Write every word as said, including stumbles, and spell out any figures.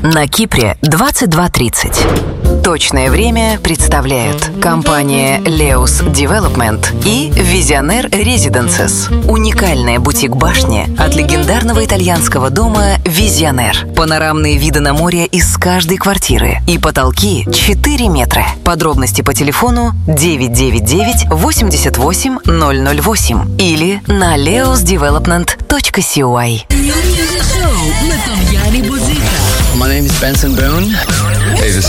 на Кипре двадцать два тридцать. Точное время представляют компания Leos Development и Visionaire Residences. Уникальная бутик-башня от легендарного итальянского дома Visionaire. Панорамные виды на море из каждой квартиры и потолки четыре метра. Подробности по телефону девять девять девять восемьдесят восемь ноль ноль восемь или на leos development точка кей. My name is Benson Boone. Hey, this